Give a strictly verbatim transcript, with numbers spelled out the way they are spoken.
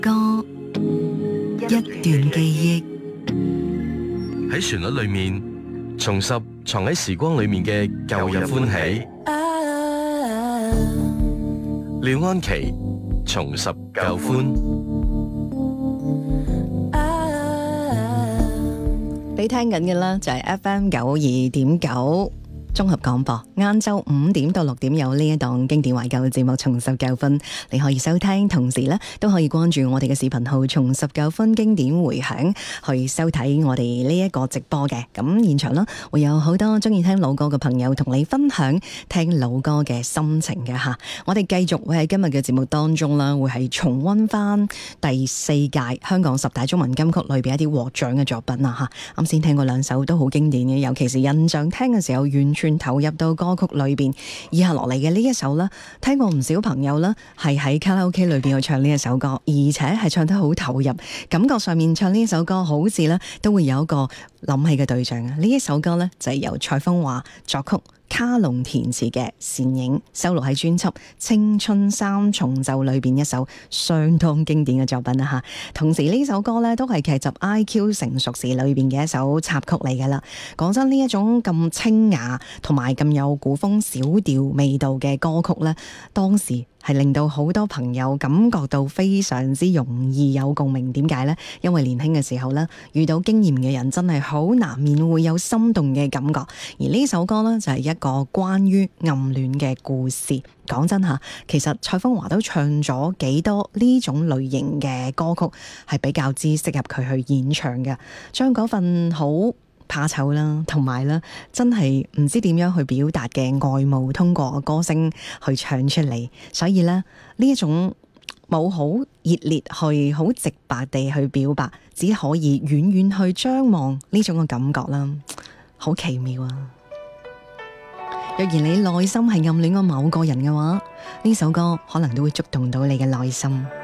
歌，一段記憶， 喺旋律裏面重拾藏喺時光裏面嘅舊日歡喜。廖安琪重拾舊歡。 你聽緊嘅啦就係 F M 九二點九。綜合廣播，晏晝五點到六點有呢一檔經典懷舊嘅節目《重拾舊歡》，你可以收聽，同時咧都可以關注我哋嘅視頻號《重拾舊歡經典回響》，去收睇我哋呢一個直播嘅。咁現場啦，會有好多中意聽老歌嘅朋友同你分享聽老歌嘅心情嘅吓。我哋繼續會喺今日嘅節目當中啦，會係重溫翻第四屆香港十大中文金曲裏邊一啲獲獎嘅作品啦吓。啱先聽過兩首都好經典嘅，尤其是印象聽嘅時候完全投入到歌曲裏邊。以下落嚟嘅呢一首啦，聽過唔少朋友啦係喺卡拉 OK 裏邊去唱呢一首歌，而且係唱得好投入，感覺上面唱呢一首歌好似咧都會有一個諗起嘅對象啊！呢一首歌咧就係由蔡楓華作曲，卡龍填詞嘅《倩影》，收錄喺專輯《青春三重奏》裏邊一首相當經典嘅作品啦吓。同時呢首歌咧都係劇集《I Q 成熟時》裏邊嘅一首插曲嚟噶啦。講真，呢一種咁清雅同埋咁有古風小調味道嘅歌曲咧，當時係令到好多朋友感覺到非常之容易有共鳴。點解呢？因為年輕嘅時候咧，遇到經驗嘅人真係好難免會有心動嘅感覺。而呢首歌呢，就係一個關於暗戀嘅故事。講真吓，其實蔡楓華都唱咗幾多呢種類型嘅歌曲，係比較之適合佢去演唱嘅。將嗰份好怕醜啦，同埋咧真係唔知點樣去表達嘅外貌，通過歌聲去唱出嚟。所以咧呢一種冇好熱烈去好直白地去表白，只可以遠遠去張望呢種嘅感覺啦，好奇妙啊！若然你內心係暗戀過某個人嘅話，呢首歌可能都會觸動到你嘅內心。